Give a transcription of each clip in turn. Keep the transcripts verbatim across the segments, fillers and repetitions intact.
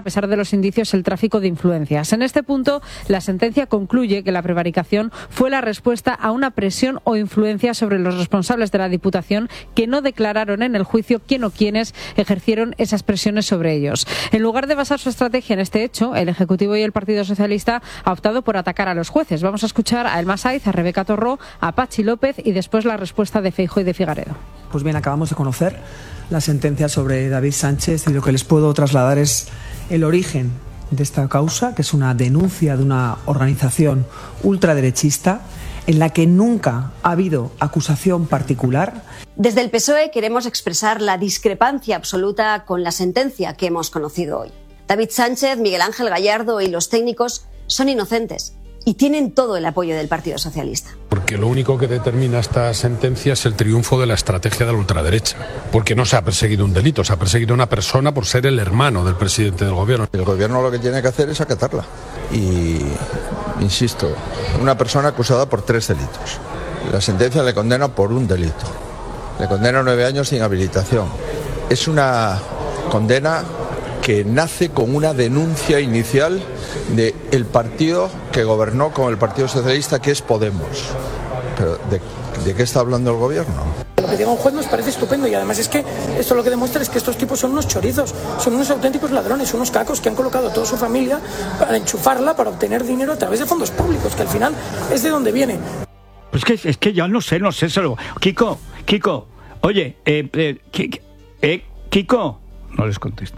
pesar de los indicios, el tráfico de influencias. En este punto, la sentencia concluye que la prevaricación fue la respuesta a una presión o influencia sobre los responsables de la Diputación que no declararon en el juicio quién o quiénes ejercieron esas presiones sobre ellos. En lugar de basar su estrategia en este hecho, el Ejecutivo y el Partido Socialista ha optado por atacar a los jueces. Vamos a escuchar a Elma Saiz, a Rebeca Torró, a Patxi López y después la respuesta de Feijóo y de Figaredo. Pues bien, acabamos de conocer la sentencia sobre David Sánchez y lo que les puedo trasladar es el origen de esta causa, que es una denuncia de una organización ultraderechista en la que nunca ha habido acusación particular. Desde el P S O E queremos expresar la discrepancia absoluta con la sentencia que hemos conocido hoy. David Sánchez, Miguel Ángel Gallardo y los técnicos son inocentes y tienen todo el apoyo del Partido Socialista. Porque lo único que determina esta sentencia es el triunfo de la estrategia de la ultraderecha. Porque no se ha perseguido un delito, se ha perseguido a una persona por ser el hermano del presidente del gobierno. El gobierno lo que tiene que hacer es acatarla. Y, insisto, una persona acusada por tres delitos. La sentencia le condena por un delito. Le condena nueve años sin habilitación. Es una condena que nace con una denuncia inicial del partido que gobernó con el Partido Socialista, que es Podemos. Pero ¿de, de qué está hablando el gobierno? Lo que diga un juez nos parece estupendo y además es que esto lo que demuestra es que estos tipos son unos chorizos, son unos auténticos ladrones, unos cacos que han colocado a toda su familia para enchufarla, para obtener dinero a través de fondos públicos, que al final es de donde viene. Pues que, es que ya no sé, no sé, solo... Kiko, Kiko, oye, eh, eh, Kiko, eh, Kiko, no les contesta.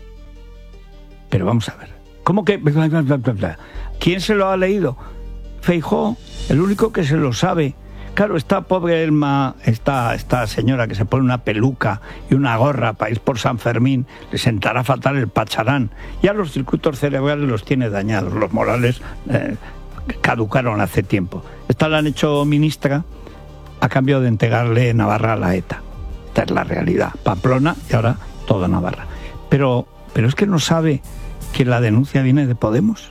Pero vamos a ver, ¿cómo que...? ¿Quién se lo ha leído? Feijóo, el único que se lo sabe. Claro, esta pobre Elma, esta, esta señora que se pone una peluca y una gorra para ir por San Fermín, le sentará fatal el pacharán. Ya los circuitos cerebrales los tiene dañados, los morales eh, caducaron hace tiempo. Esta la han hecho ministra a cambio de entregarle Navarra a la ETA. Esta es la realidad. Pamplona y ahora toda Navarra. Pero, pero es que no sabe que la denuncia viene de Podemos.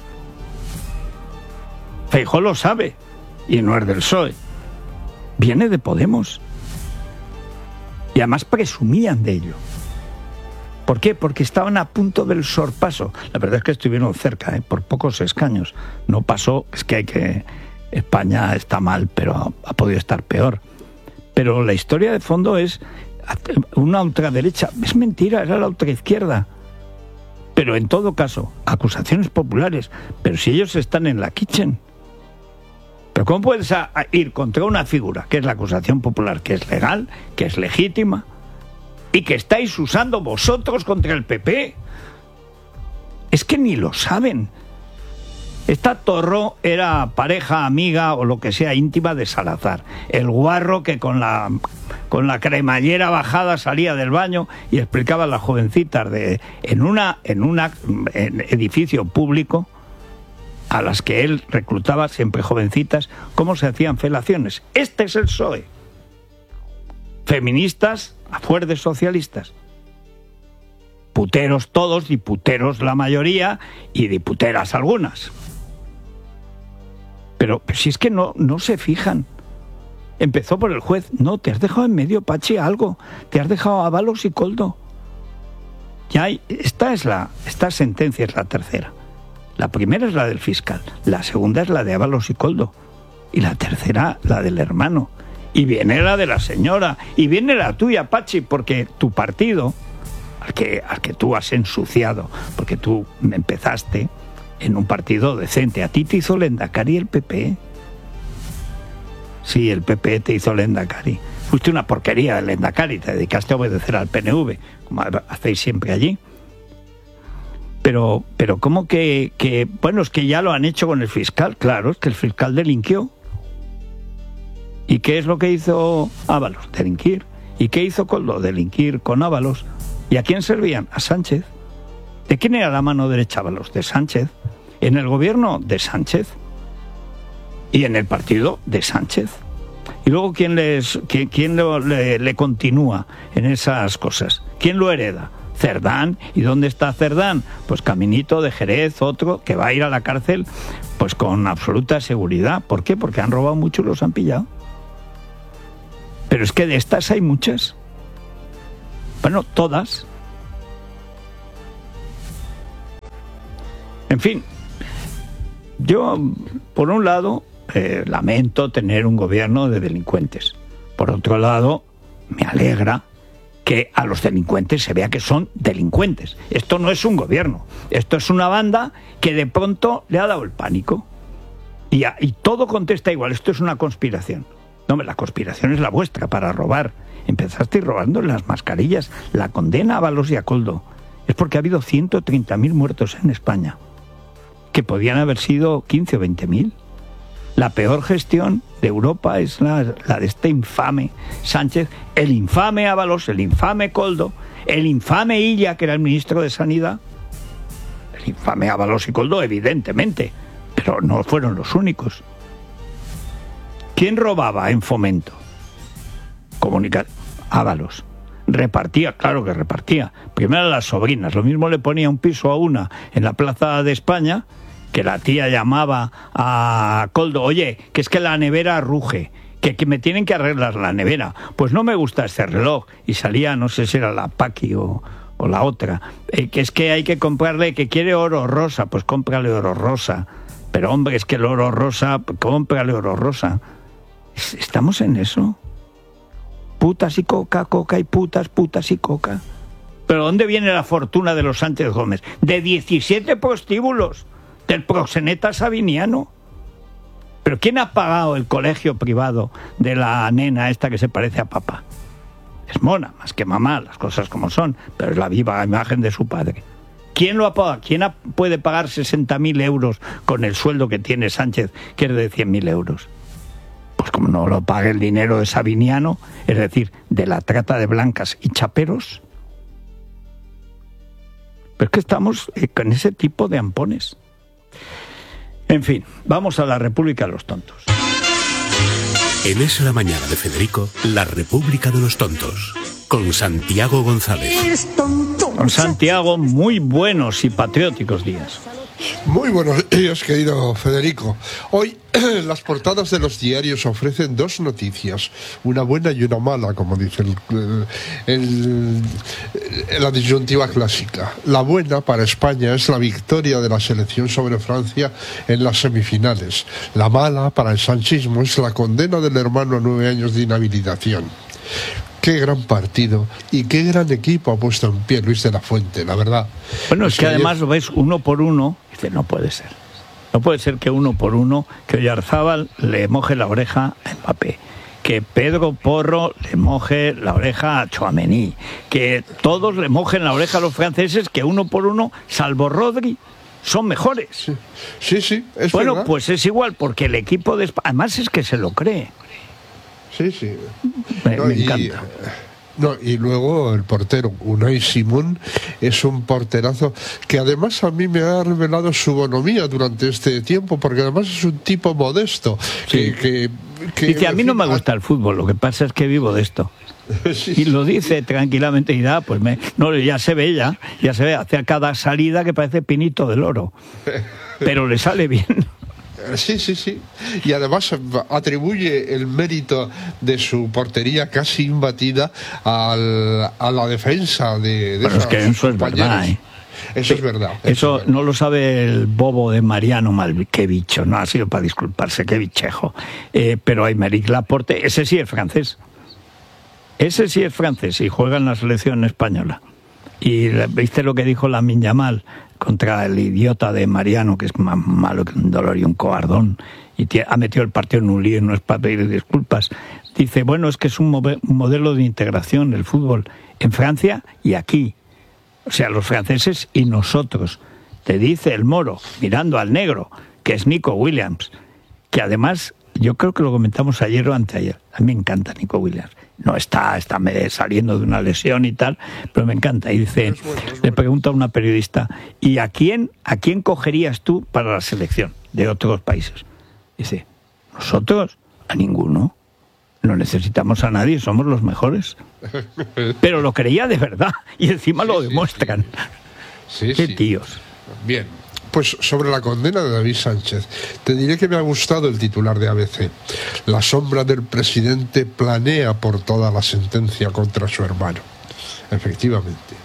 Feijóo lo sabe y no es del P S O E. Viene de Podemos. Y además presumían de ello. ¿Por qué? Porque estaban a punto del sorpaso. La verdad es que estuvieron cerca, ¿eh? Por pocos escaños. No pasó, es que hay que... España está mal, pero ha, ha podido estar peor. Pero la historia de fondo es una ultraderecha. Es mentira, era la ultraizquierda. Pero en todo caso, acusaciones populares. Pero si ellos están en la kitchen. ¿Pero cómo puedes a, a ir contra una figura que es la acusación popular, que es legal, que es legítima, y que estáis usando vosotros contra el P P? Es que ni lo saben. Esta Torró era pareja, amiga o lo que sea íntima de Salazar. El guarro que con la, con la cremallera bajada salía del baño y explicaba a las jovencitas de, en una en un edificio público a las que él reclutaba, siempre jovencitas, cómo se hacían felaciones. Este es el P S O E. Feministas a fuer de socialistas. Puteros todos y puteros la mayoría y diputeras algunas. Pero, pero si es que no, no se fijan. Empezó por el juez. No, te has dejado en medio, Patxi, algo. Te has dejado a Ábalos y Koldo. Ya hay, esta es la, esta sentencia es la tercera. La primera es la del fiscal, la segunda es la de Ábalos y Koldo, y la tercera la del hermano. Y viene la de la señora, y viene la tuya, Patxi, porque tu partido, al que, al que tú has ensuciado, porque tú empezaste en un partido decente. A ti te hizo Lehendakari el P P. Sí, el P P te hizo Lehendakari. Fuiste una porquería de Lehendakari, te dedicaste a obedecer al P N V, como hacéis siempre allí. Pero, pero ¿cómo que, que...? Bueno, es que ya lo han hecho con el fiscal. Claro, es que el fiscal delinquió. ¿Y qué es lo que hizo Ábalos? Delinquir. ¿Y qué hizo Koldo? Delinquir con Ábalos. ¿Y a quién servían? A Sánchez. ¿De quién era la mano derecha Ábalos? De Sánchez. En el gobierno, de Sánchez. Y en el partido, de Sánchez. Y luego, ¿quién, les, quién, quién lo, le, le continúa en esas cosas? ¿Quién lo hereda? Cerdán. ¿Y dónde está Cerdán? Pues caminito de Jerez, otro que va a ir a la cárcel pues con absoluta seguridad. ¿Por qué? Porque han robado mucho y los han pillado. Pero es que de estas hay muchas. Bueno, todas. En fin, yo, por un lado, eh, lamento tener un gobierno de delincuentes. Por otro lado, me alegra que a los delincuentes se vea que son delincuentes. Esto no es un gobierno, esto es una banda que de pronto le ha dado el pánico. Y, a, y todo contesta igual, esto es una conspiración. No, la conspiración es la vuestra para robar. Empezasteis robando las mascarillas. La condena a Ábalos y a Koldo es porque ha habido ciento treinta mil muertos en España, que podían haber sido quince o veinte mil. La peor gestión de Europa es la, la de este infame Sánchez, el infame Ábalos, el infame Koldo, el infame Illa, que era el ministro de Sanidad. El infame Ábalos y Koldo, evidentemente, pero no fueron los únicos. ¿Quién robaba en Fomento? Comunica... Ábalos. Repartía, claro que repartía. Primero a las sobrinas. Lo mismo le ponía un piso a una en la Plaza de España, que la tía llamaba a Koldo, oye, que es que la nevera ruge, que, que me tienen que arreglar la nevera. Pues no me gusta este reloj. Y salía, no sé si era la Paqui o, o la otra, eh, que es que hay que comprarle, que quiere oro rosa, pues cómprale oro rosa. Pero hombre, es que el oro rosa, cómprale oro rosa. ¿Estamos en eso? Putas y coca, coca y putas, putas y coca. ¿Pero dónde viene la fortuna de los Sánchez Gómez? De diecisiete prostíbulos del proxeneta sabiniano. ¿Pero quién ha pagado el colegio privado de la nena esta que se parece a papá? Es mona, más que mamá, las cosas como son, pero es la viva imagen de su padre. ¿Quién lo ha pagado? ¿Quién ha, puede pagar sesenta mil euros con el sueldo que tiene Sánchez, que es de cien mil euros? Pues como no lo pague el dinero de Sabiniano, es decir, de la trata de blancas y chaperos. Pero es que estamos con ese tipo de ampones. En fin, vamos a la República de los Tontos. En Es la Mañana de Federico, la República de los Tontos, con Santiago González. Con Santiago, muy buenos y patrióticos días. Muy buenos días, querido Federico. Hoy las portadas de los diarios ofrecen dos noticias, una buena y una mala, como dice el, el, el, la disyuntiva clásica. La buena para España es la victoria de la selección sobre Francia en las semifinales. La mala para el sanchismo es la condena del hermano a nueve años de inhabilitación. Qué gran partido y qué gran equipo ha puesto en pie Luis de la Fuente, la verdad. Bueno, es que además lo ves uno por uno, y dice, no puede ser. No puede ser que uno por uno, que Oyarzábal le moje la oreja a Mbappé, que Pedro Porro le moje la oreja a Tchouaméni, que todos le mojen la oreja a los franceses, que uno por uno, salvo Rodri, son mejores. Sí, sí, sí, es Bueno, verdad. Pues es igual, porque el equipo de España, además es que se lo cree. Sí, sí. Me, no, me y, encanta. No, y luego el portero, Unai Simón, es un porterazo que además a mí me ha revelado su bonomía durante este tiempo, porque además es un tipo modesto. Sí. Que, que, que, Dice, a mí no me a... gusta el fútbol, lo que pasa es que vivo de esto. Sí, y lo dice tranquilamente y da, pues me, no, ya se ve ya, ya se ve, hace cada salida que parece Pinito del Oro. Pero le sale bien. Sí, sí, sí. Y además atribuye el mérito de su portería casi imbatida al, a la defensa de, de Bueno, es que eso es verdad, ¿eh? Eso es verdad. Eso, eso es verdad. No lo sabe el bobo de Mariano Malvi, qué bicho, no ha sido para disculparse, qué bichejo. Eh, pero Aymeric Laporte, ese sí es francés. Ese sí es francés y juega en la selección española. Y viste lo que dijo Lamine Yamal contra el idiota de Mariano, que es más malo que un dolor y un cobardón, y ha metido el partido en un lío y no es para pedir disculpas. Dice, bueno, es que es un, un modelo de integración el fútbol en Francia y aquí. O sea, los franceses y nosotros. Te dice el moro, mirando al negro, que es Nico Williams, que además, yo creo que lo comentamos ayer o anteayer, a mí me encanta Nico Williams. No está, está saliendo de una lesión y tal, pero me encanta. Y dice, es bueno, es bueno. Le pregunta a una periodista, ¿y a quién, a quién cogerías tú para la selección de otros países? Dice, nosotros, a ninguno. No necesitamos a nadie, somos los mejores. Pero lo creía de verdad, y encima sí, lo demuestran. Sí, sí. Qué sí. tíos. Bien. Pues sobre la condena de David Sánchez, te diré que me ha gustado el titular de A B C. La sombra del presidente planea por toda la sentencia contra su hermano. Efectivamente.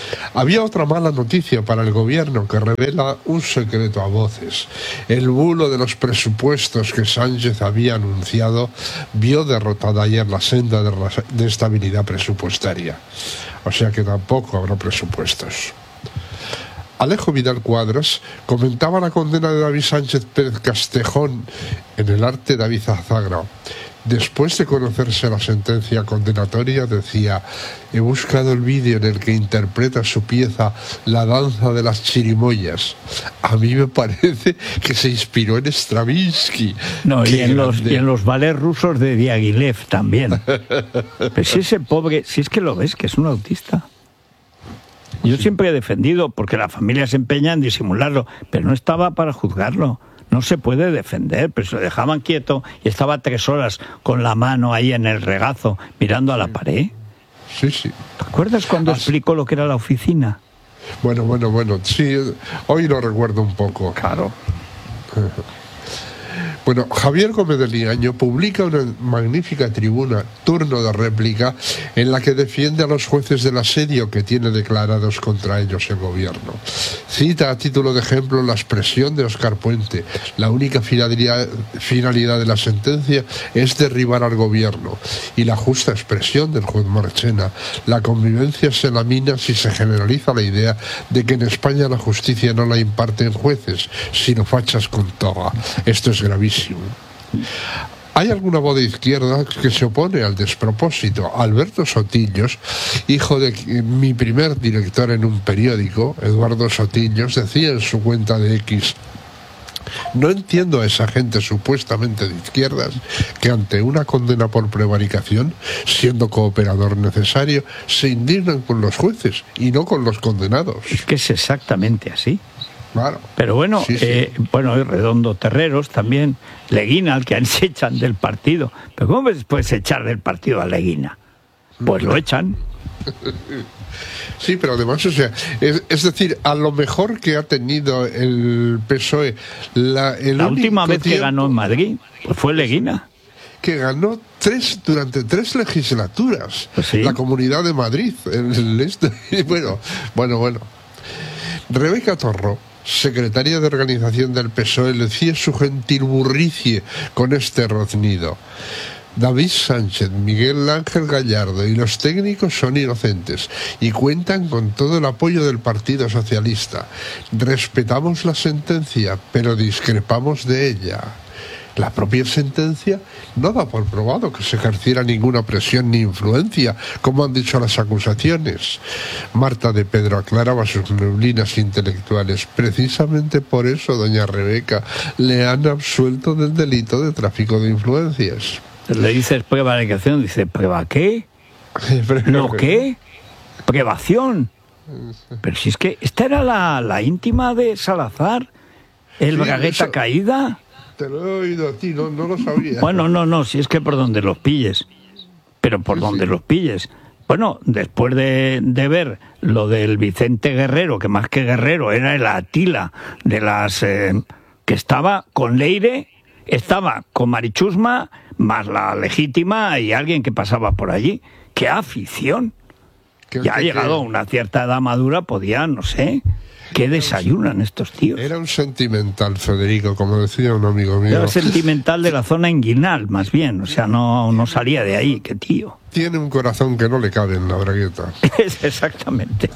Había otra mala noticia para el gobierno que revela un secreto a voces. El bulo de los presupuestos que Sánchez había anunciado vio derrotada ayer la senda de, de estabilidad presupuestaria. O sea que tampoco habrá presupuestos. Alejo Vidal Cuadras comentaba la condena de David Sánchez Pérez Castejón en El arte David Azagra. Después de conocerse la sentencia condenatoria, decía: he buscado el vídeo en el que interpreta su pieza La danza de las chirimoyas. A mí me parece que se inspiró en Stravinsky. No, y en, los, y en los ballets rusos de Diaghilev también. Pero si ese pobre, si es que lo ves, que es un autista. Yo siempre he defendido, porque la familia se empeña en disimularlo, pero no estaba para juzgarlo. No se puede defender, pero se lo dejaban quieto y estaba tres horas con la mano ahí en el regazo, mirando a la pared. Sí, sí. ¿Te acuerdas cuando As... explicó lo que era la oficina? Bueno, bueno, bueno, sí, hoy lo recuerdo un poco. Claro. Bueno, Javier Gómez de Liaño publica una magnífica tribuna, Turno de Réplica, en la que defiende a los jueces del asedio que tiene declarados contra ellos el gobierno. Cita a título de ejemplo la expresión de Óscar Puente: la única finalidad, finalidad de la sentencia es derribar al gobierno, y la justa expresión del juez Marchena: la convivencia se lamina si se generaliza la idea de que en España la justicia no la imparten jueces, sino fachas con toga. Esto es gravísimo. Hay alguna voz de izquierda que se opone al despropósito. Alberto Sotillos, hijo de mi primer director en un periódico, Eduardo Sotillos, decía en su cuenta de X: no entiendo a esa gente supuestamente de izquierdas que ante una condena por prevaricación, siendo cooperador necesario, se indignan con los jueces y no con los condenados. Es que es exactamente así. Claro. Pero bueno, sí, sí. Eh, bueno, y Redondo Terreros también, Leguina, al que se echan del partido. ¿Pero cómo puedes echar del partido a Leguina? Pues lo echan. Sí, pero además, o sea, es, es decir, a lo mejor que ha tenido el P S O E la, el la última vez tiempo, que ganó en Madrid pues fue Leguina. Que ganó tres durante tres legislaturas. Pues sí. La Comunidad de Madrid. El, el este, bueno, bueno, bueno. Rebeca Torro, secretaria de organización del P S O E, le decía su gentil burricie con este roznido: David Sánchez, Miguel Ángel Gallardo y los técnicos son inocentes y cuentan con todo el apoyo del Partido Socialista. Respetamos la sentencia, pero discrepamos de ella. La propia sentencia no da por probado que se ejerciera ninguna presión ni influencia, como han dicho las acusaciones. Marta de Pedro aclaraba sus neblinas intelectuales. Precisamente por eso, doña Rebeca, le han absuelto del delito de tráfico de influencias. Le dices prevaricación, dice: ¿prueba qué? ¿No qué? ¿Privación? Pero si es que esta era la, la íntima de Salazar, el sí, Bragueta eso... caída. Te lo he oído a ti, no, no lo sabía. Bueno, no, no, si es que por donde los pilles. Pero por sí, donde sí. los pilles. Bueno, después de, de ver lo del Vicente Guerrero, que más que Guerrero era el Atila de las... Eh, que estaba con Leire, estaba con Marichusma, más la legítima y alguien que pasaba por allí. ¡Qué afición! ¿Qué, ya qué, ha llegado a una cierta edad madura, podían, no sé... ¿Qué desayunan estos tíos? Era un sentimental, Federico, como decía un amigo mío. Era un sentimental de la zona inguinal, más bien. O sea, no, no salía de ahí, qué tío. Tiene un corazón que no le cabe en la bragueta. Exactamente.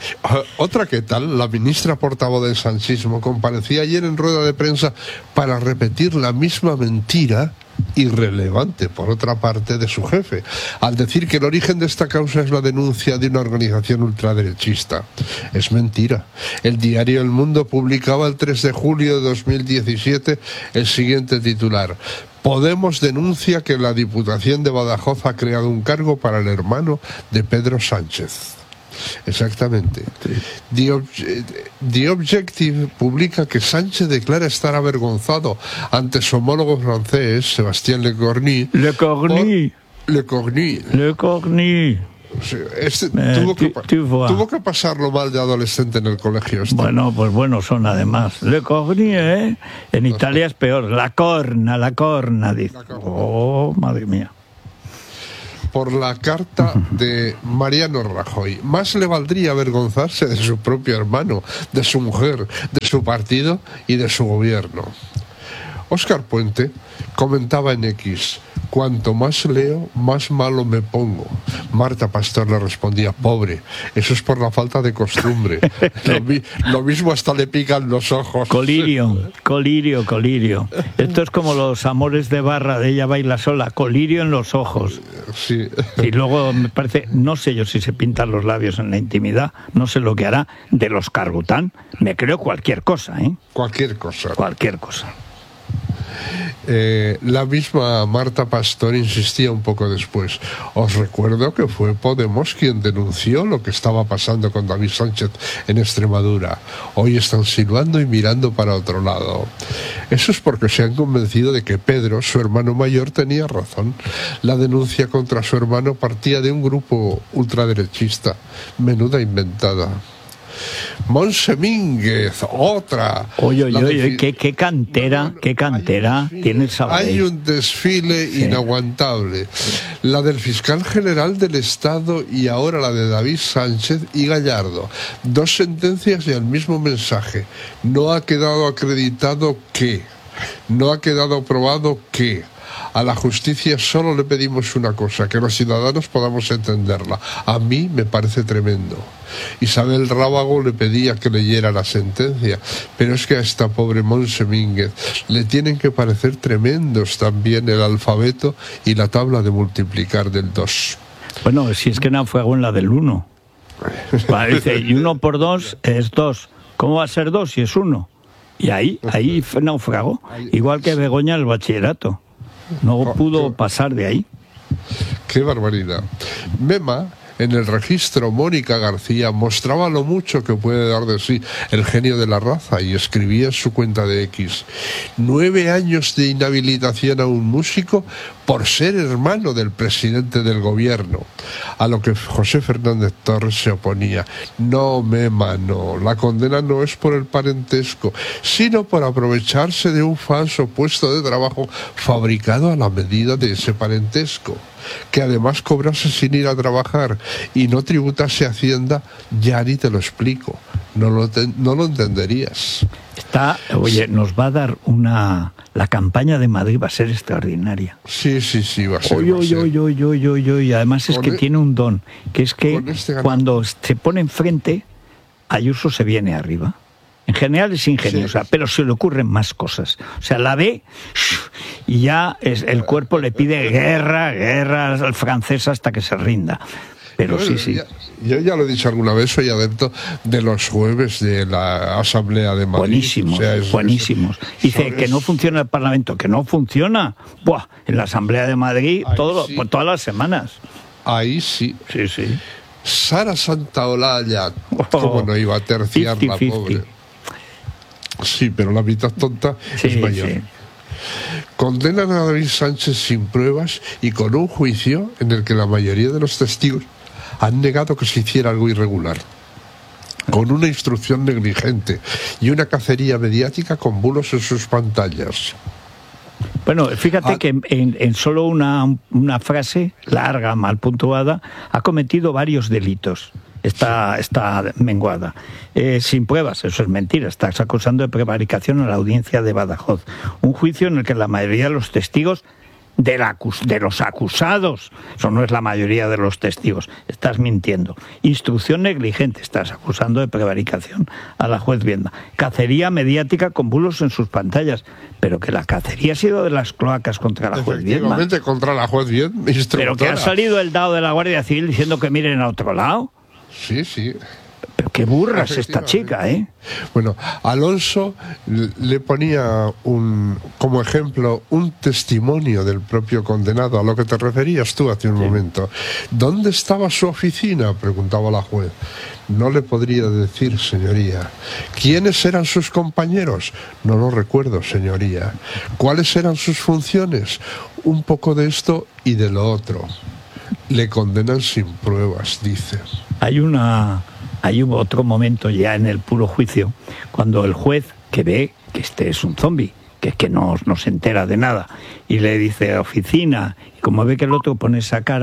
Otra que tal, la ministra portavoz del sanchismo comparecía ayer en rueda de prensa para repetir la misma mentira, irrelevante por otra parte, de su jefe, al decir que el origen de esta causa es la denuncia de una organización ultraderechista. Es mentira. El diario El Mundo publicaba el tres de julio de dos mil diecisiete el siguiente titular: Podemos denuncia que la Diputación de Badajoz ha creado un cargo para el hermano de Pedro Sánchez. Exactamente. The, Ob- The Objective publica que Sánchez declara estar avergonzado ante su homólogo francés, Sébastien Lecornu. Lecornu. Lecornu. Lecornu. Sí, este eh, tuvo, que, tuvo que pasarlo mal de adolescente en el colegio. Este. Bueno, pues bueno son además. Le Cornu, ¿eh? En Italia es peor. La corna, la corna, dice. La corna. Oh, madre mía. por la carta de Mariano Rajoy. Más le valdría avergonzarse de su propio hermano, de su mujer, de su partido y de su gobierno. Óscar Puente comentaba en X: cuanto más leo, más malo me pongo. Marta Pastor le respondía: pobre, eso es por la falta de costumbre. Lo, mi, lo mismo hasta le pican los ojos. Colirio, colirio, colirio. Esto es como los amores de Barra de Ella baila sola, colirio en los ojos. Sí. Y luego me parece, no sé yo si se pintan los labios en la intimidad, no sé lo que hará, de los Cargután. Me creo cualquier cosa, ¿eh? Cualquier cosa. Cualquier cosa. Eh, la misma Marta Pastor insistía un poco después: os recuerdo que fue Podemos quien denunció lo que estaba pasando con David Sánchez en Extremadura. Hoy están silbando y mirando para otro lado. Eso es porque se han convencido de que Pedro, su hermano mayor, tenía razón. La denuncia contra su hermano partía de un grupo ultraderechista. Menuda inventada. Montse Mínguez, otra. Oye, oye, oye, qué, qué cantera, qué cantera tiene el Sabadell. Hay un desfile sí. inaguantable. La del fiscal general del Estado y ahora la de David Sánchez y Gallardo. Dos sentencias y el mismo mensaje. No ha quedado acreditado que, no ha quedado probado que. A la justicia solo le pedimos una cosa: que los ciudadanos podamos entenderla. A mí me parece tremendo. Isabel Rábago le pedía que leyera la sentencia, pero es que a esta pobre Montse Mínguez le tienen que parecer tremendos también el alfabeto y la tabla de multiplicar del dos. Bueno, si es que naufragó en la del uno. Vale, dice, y uno por dos es dos. ¿Cómo va a ser dos si es uno? Y ahí, ahí naufragó. Igual que Begoña el bachillerato. No pudo pasar de ahí. ¡Qué barbaridad! Mema, en el registro Mónica García, mostraba lo mucho que puede dar de sí el genio de la raza y escribía en su cuenta de X: nueve años de inhabilitación a un músico por ser hermano del presidente del gobierno. A lo que José Fernández Torres se oponía: no, Mema, no, la condena no es por el parentesco, sino por aprovecharse de un falso puesto de trabajo fabricado a la medida de ese parentesco. Que además cobrase sin ir a trabajar y no tributase Hacienda, ya ni te lo explico. No lo, te, no lo entenderías. Está, oye, nos va a dar una... La campaña de Madrid va a ser extraordinaria. Sí, sí, sí, va a ser. Oye, oye, oye, oye, oye, oye, oye. Además es con que el, tiene un don, que es que este cuando se pone enfrente, Ayuso se viene arriba. En general es ingeniosa, sí, pero se le ocurren más cosas. O sea, la ve y ya es, el cuerpo le pide guerra, guerra al francés hasta que se rinda. Pero yo, sí, sí. Ya, yo ya lo he dicho alguna vez, soy adepto de los jueves de la Asamblea de Madrid. Buenísimos, o sea, es, buenísimos. Es, Dice es, que no funciona el Parlamento, que no funciona. Buah, en la Asamblea de Madrid todo, sí. Todas las semanas. Ahí sí. Sí, sí. Sara Santaolalla, oh, cómo no iba a terciar la pobre. Sí, pero la mitad tonta sí, es mayor. Sí. Condenan a David Sánchez sin pruebas y con un juicio en el que la mayoría de los testigos han negado que se hiciera algo irregular, con una instrucción negligente y una cacería mediática con bulos en sus pantallas. Bueno, fíjate ah, que en, en solo una, una frase larga, mal puntuada, ha cometido varios delitos. Está, está menguada. Eh, sin pruebas, eso es mentira. Estás acusando de prevaricación a la audiencia de Badajoz. Un juicio en el que la mayoría de los testigos, de, la, de los acusados, eso no es la mayoría de los testigos, estás mintiendo. Instrucción negligente, estás acusando de prevaricación a la juez Vienda. Cacería mediática con bulos en sus pantallas. Pero que la cacería ha sido de las cloacas contra la juez Vienda. Efectivamente, contra la juez Vienda. Pero que ha salido el dado de la Guardia Civil diciendo que miren a otro lado. Sí, sí. Pero qué burra es esta chica, ¿eh? Bueno, Alonso le ponía un, como ejemplo un testimonio del propio condenado, a lo que te referías tú hace un sí. momento. ¿Dónde estaba su oficina?, preguntaba la juez. No le podría decir, señoría. ¿Quiénes eran sus compañeros? No lo recuerdo, señoría. ¿Cuáles eran sus funciones? Un poco de esto y de lo otro. Le condenan sin pruebas, dice. Hay una, hay un otro momento ya en el puro juicio, cuando el juez, que ve que este es un zombi, que es que no, no se entera de nada, y le dice oficina, y como ve que el otro pone esa cara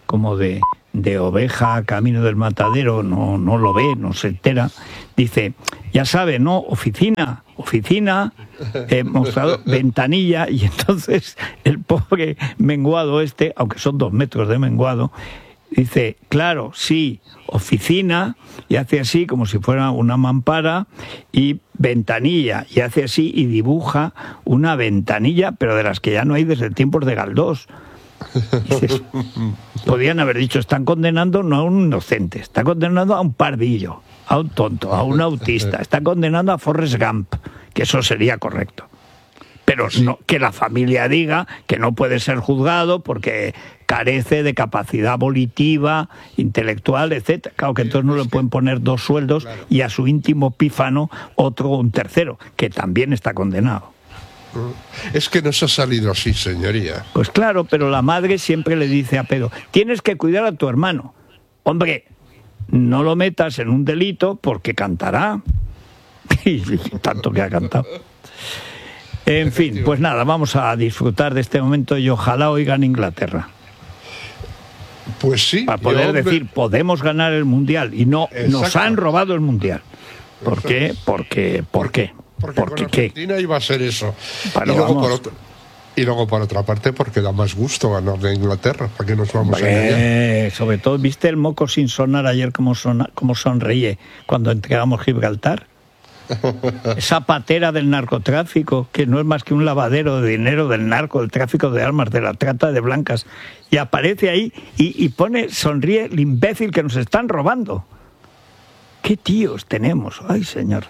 como de, de oveja camino del matadero, no, no lo ve, no se entera. Dice, ya sabe, ¿no? Oficina, oficina, eh, mostrador, ventanilla, y entonces el pobre menguado este, aunque son dos metros de menguado, dice, claro, sí, oficina, y hace así como si fuera una mampara, y ventanilla, y hace así y dibuja una ventanilla, pero de las que ya no hay desde tiempos de Galdós. Dices, podían haber dicho, están condenando no a un inocente, están condenando a un pardillo, a un tonto, a un autista, están condenando a Forrest Gump, que eso sería correcto. Pero no, que la familia diga que no puede ser juzgado porque carece de capacidad volitiva, intelectual, etcétera. Claro que entonces no le pueden poner dos sueldos y a su íntimo pífano otro, un tercero, que también está condenado. Es que nos ha salido así, señoría. Pues claro, pero la madre siempre le dice a Pedro, tienes que cuidar a tu hermano. Hombre, no lo metas en un delito porque cantará. Y tanto que ha cantado. En fin, pues nada, vamos a disfrutar de este momento y ojalá hoy gane Inglaterra. Pues sí. Para poder yo, decir, podemos ganar el Mundial y no, nos han robado el Mundial. ¿Por qué? Porque, ¿por qué? Porque ¿Por con qué? Argentina iba a ser eso. Bueno, y, luego vamos. por otro, y luego por otra parte porque da más gusto ganar de Inglaterra. ¿Para qué nos vamos a engañar? Eh, sobre todo, ¿viste el moco sin sonar ayer como, sona, como sonreí cuando entregamos Gibraltar? Esa patera del narcotráfico, que no es más que un lavadero de dinero del narco, del tráfico de armas, de la trata de blancas, y aparece ahí y, y pone, sonríe el imbécil que nos están robando. ¿Qué tíos tenemos? ¡Ay, señor!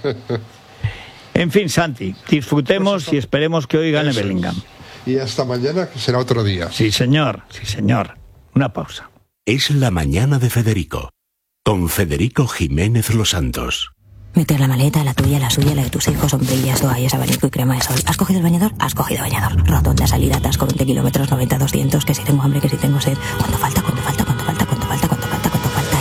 En fin, Santi, disfrutemos pues y esperemos que hoy gane eso Bellingham. Es. Y hasta mañana, que será otro día. Sí, señor, sí, señor. Una pausa. Es la mañana de Federico, con Federico Jiménez Los Santos. Meter la maleta, la tuya, la suya, la de tus hijos, sombrillas, toallas, abanico y crema de sol. ¿Has cogido el bañador? Has cogido bañador. Rotonda, salida, atasco, veinte kilómetros, noventa, doscientos, que si tengo hambre, que si tengo sed. ¿Cuánto falta? ¿Cuánto falta? ¿Cuánto falta? ¿Cuánto falta? ¿Cuánto falta? ¿Cuánto falta?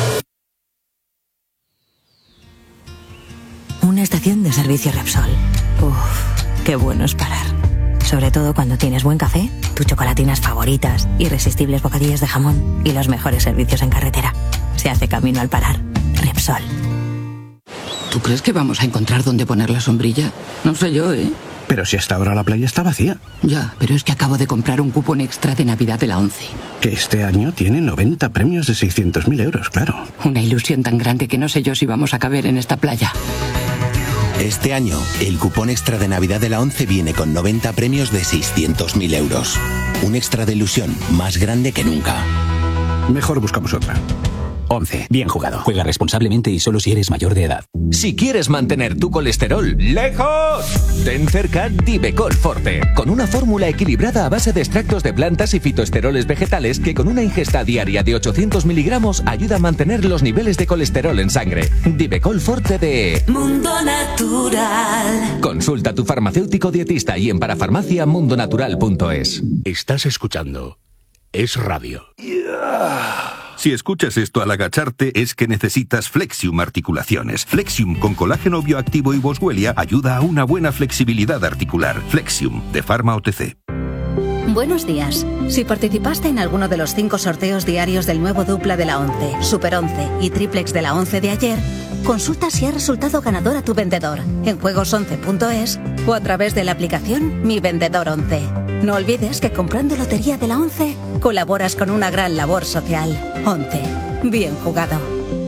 Y... una estación de servicio Repsol. Uff, qué bueno es parar. Sobre todo cuando tienes buen café, tus chocolatinas favoritas, irresistibles bocadillas de jamón y los mejores servicios en carretera. Se hace camino al parar. Repsol. ¿Tú crees que vamos a encontrar dónde poner la sombrilla? No sé yo, ¿eh? Pero si hasta ahora la playa está vacía. Ya, pero es que acabo de comprar un cupón extra de Navidad de la ONCE. Que este año tiene noventa premios de seiscientos mil euros, claro. Una ilusión tan grande que no sé yo si vamos a caber en esta playa. Este año, el cupón extra de Navidad de la ONCE viene con noventa premios de seiscientos mil euros. Un extra de ilusión más grande que nunca. Mejor buscamos otra. once. Bien jugado. Juega responsablemente y solo si eres mayor de edad. Si quieres mantener tu colesterol lejos, ten cerca Divecol Forte, con una fórmula equilibrada a base de extractos de plantas y fitoesteroles vegetales que con una ingesta diaria de ochocientos miligramos ayuda a mantener los niveles de colesterol en sangre. Divecol Forte de Mundo Natural. Consulta a tu farmacéutico dietista y en parafarmacia mundo natural punto es. Estás escuchando Es Radio. Si escuchas esto al agacharte es que necesitas Flexium Articulaciones. Flexium con colágeno bioactivo y boswellia ayuda a una buena flexibilidad articular. Flexium, de Pharma O T C. Buenos días. Si participaste en alguno de los cinco sorteos diarios del nuevo dupla de la ONCE, Super once y Triplex de la ONCE de ayer, consulta si ha resultado ganador a tu vendedor en juegos once punto es o a través de la aplicación Mi Vendedor once. No olvides que comprando Lotería de la ONCE colaboras con una gran labor social. ONCE. Bien jugado.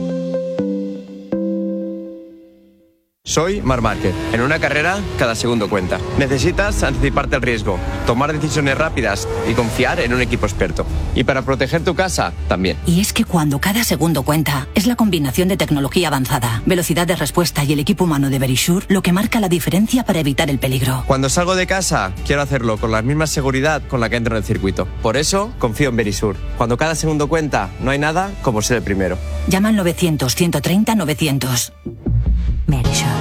Soy Marc Márquez. En una carrera, cada segundo cuenta. Necesitas anticiparte al riesgo, tomar decisiones rápidas y confiar en un equipo experto. Y para proteger tu casa, también. Y es que cuando cada segundo cuenta, es la combinación de tecnología avanzada, velocidad de respuesta y el equipo humano de Verisure lo que marca la diferencia para evitar el peligro. Cuando salgo de casa, quiero hacerlo con la misma seguridad con la que entro en el circuito. Por eso, confío en Verisure. Cuando cada segundo cuenta, no hay nada como ser el primero. Llama al novecientos, ciento treinta, novecientos. Verisure.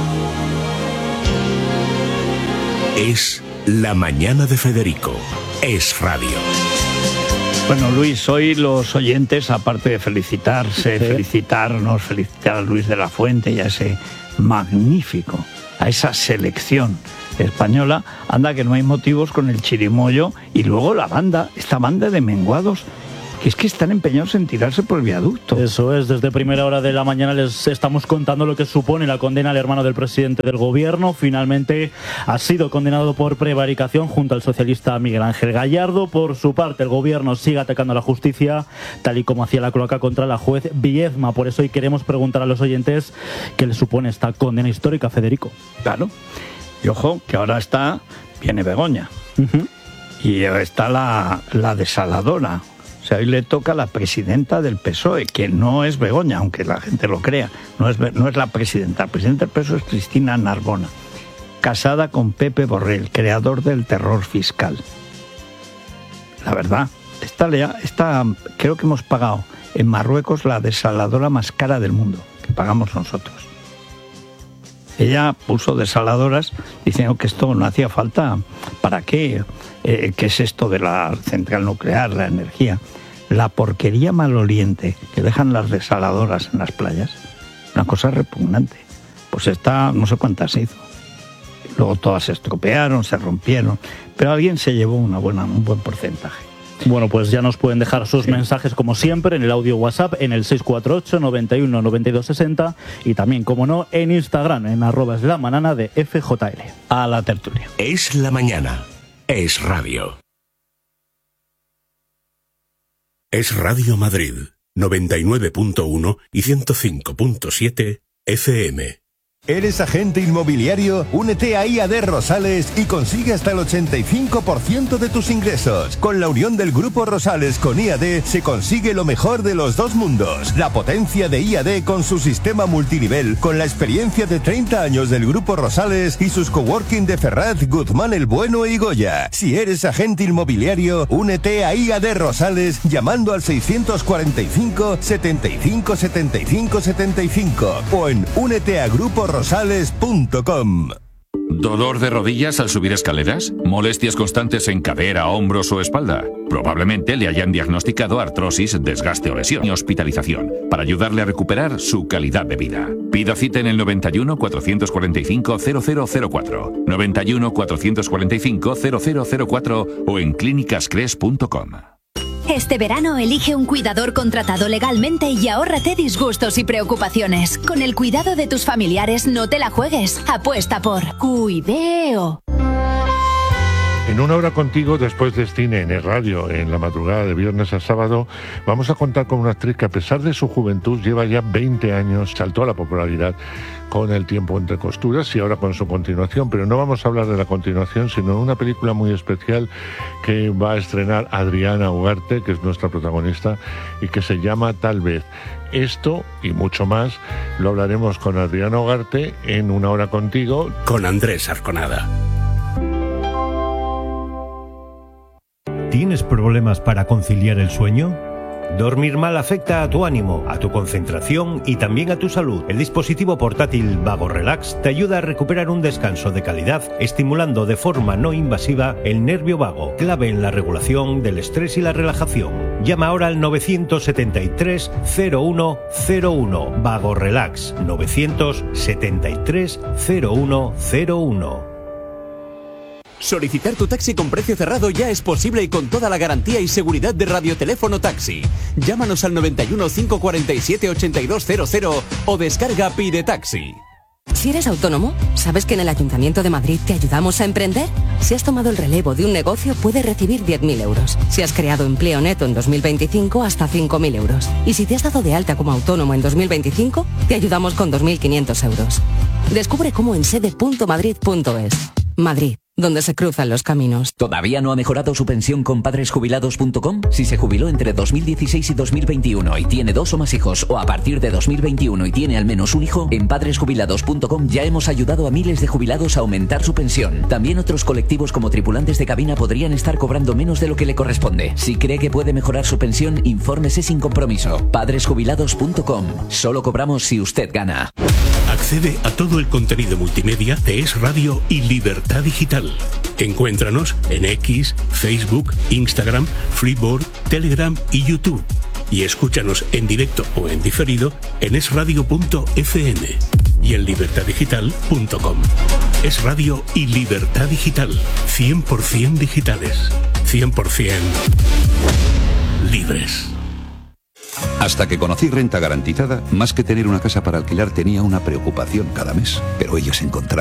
Es la mañana de Federico. Es Radio. Bueno, Luis, hoy los oyentes, aparte de felicitarse, sí. felicitarnos, felicitar a Luis de la Fuente y a ese magnífico, a esa selección española, anda que no hay motivos con el chirimoyo y luego la banda, esta banda de menguados que es que están empeñados en tirarse por el viaducto. Eso es, desde primera hora de la mañana les estamos contando lo que supone la condena al hermano del presidente del gobierno. Finalmente ha sido condenado por prevaricación junto al socialista Miguel Ángel Gallardo. Por su parte, el gobierno sigue atacando a la justicia, tal y como hacía la cloaca contra la juez Viedma. Por eso hoy queremos preguntar a los oyentes qué les supone esta condena histórica, Federico. Claro, y ojo, que ahora está, viene Begoña, uh-huh. y está la, la desaladora. O sea, hoy le toca a la presidenta del P S O E, que no es Begoña, aunque la gente lo crea, no es, no es la presidenta. La presidenta del P S O E es Cristina Narbona, casada con Pepe Borrell, creador del terror fiscal. La verdad, esta, esta, creo que hemos pagado en Marruecos la desaladora más cara del mundo, que pagamos nosotros. Ella puso desaladoras diciendo que esto no hacía falta. ¿Para qué? Eh, ¿Qué es esto de la central nuclear, la energía? La porquería maloliente que dejan las desaladoras en las playas, una cosa repugnante. Pues esta, no sé cuántas se hizo. Luego todas se estropearon, se rompieron, pero alguien se llevó una buena, un buen porcentaje. Bueno, pues ya nos pueden dejar sus sí. mensajes como siempre en el audio WhatsApp en el seis cuatro ocho, noventa y uno, noventa y dos sesenta y también, como no, en Instagram en arroba es la manana de F J L. A la tertulia. Es la mañana. Es radio. Es Radio Madrid, noventa y nueve punto uno y ciento cinco punto siete F M. ¿Eres agente inmobiliario? Únete a I A D Rosales y consigue hasta el ochenta y cinco por ciento de tus ingresos. Con la unión del Grupo Rosales con I A D se consigue lo mejor de los dos mundos. La potencia de I A D con su sistema multinivel, con la experiencia de treinta años del Grupo Rosales y sus coworking de Ferraz, Guzmán el Bueno y Goya. Si eres agente inmobiliario, únete a I A D Rosales llamando al seiscientos cuarenta y cinco, setenta y cinco, setenta y cinco, setenta y cinco o en únete a Grupo rosales punto com. ¿Dolor de rodillas al subir escaleras? ¿Molestias constantes en cadera, hombros o espalda? Probablemente le hayan diagnosticado artrosis, desgaste o lesión y hospitalización para ayudarle a recuperar su calidad de vida. Pida cita en el noventa y uno, cuatrocientos cuarenta y cinco, cero cero cero cuatro, noventa y uno, cuatrocientos cuarenta y cinco, cero cero cero cuatro o en clínicas cres punto com. Este verano elige un cuidador contratado legalmente y ahórrate disgustos y preocupaciones. Con el cuidado de tus familiares no te la juegues. Apuesta por Cuideo. En una hora contigo, después de cine en el radio, en la madrugada de viernes a sábado, vamos a contar con una actriz que a pesar de su juventud lleva ya veinte años, saltó a la popularidad con El tiempo entre costuras y ahora con su continuación, pero no vamos a hablar de la continuación, sino de una película muy especial que va a estrenar Adriana Ugarte, que es nuestra protagonista, y que se llama Tal vez. Esto y mucho más lo hablaremos con Adriana Ugarte en Una hora contigo, con Andrés Arconada. ¿Tienes problemas para conciliar el sueño? Dormir mal afecta a tu ánimo, a tu concentración y también a tu salud. El dispositivo portátil Vago Relax te ayuda a recuperar un descanso de calidad, estimulando de forma no invasiva el nervio vago, clave en la regulación del estrés y la relajación. Llama ahora al novecientos setenta y tres, cero uno cero uno. Vago Relax, novecientos setenta y tres, cero uno cero uno. Solicitar tu taxi con precio cerrado ya es posible y con toda la garantía y seguridad de Radioteléfono Taxi. Llámanos al noventa y uno, cinco cuarenta y siete, ochenta y dos cero cero o descarga Pide Taxi. Si eres autónomo, ¿sabes que en el Ayuntamiento de Madrid te ayudamos a emprender? Si has tomado el relevo de un negocio, puedes recibir diez mil euros. Si has creado empleo neto en dos mil veinticinco, hasta cinco mil euros. Y si te has dado de alta como autónomo en dos mil veinticinco, te ayudamos con dos mil quinientos euros. Descubre cómo en sede punto madrid punto es. Madrid, donde se cruzan los caminos. ¿Todavía no ha mejorado su pensión con padres jubilados punto com? Si se jubiló entre dos mil dieciséis y dos mil veintiuno y tiene dos o más hijos, o a partir de dos mil veintiuno y tiene al menos un hijo, en padres jubilados punto com ya hemos ayudado a miles de jubilados a aumentar su pensión. También otros colectivos como tripulantes de cabina podrían estar cobrando menos de lo que le corresponde. Si cree que puede mejorar su pensión, infórmese sin compromiso. padres jubilados punto com. Solo cobramos si usted gana. Accede a todo el contenido multimedia de Es Radio y Libertad Digital. Encuéntranos en X, Facebook, Instagram, Freeboard, Telegram y YouTube. Y escúchanos en directo o en diferido en es radio punto efe eme y en libertad digital punto com. Es Radio y Libertad Digital. cien por ciento digitales. cien por ciento libres. Hasta que conocí Renta Garantizada, más que tener una casa para alquilar tenía una preocupación cada mes. Pero ellos encontraron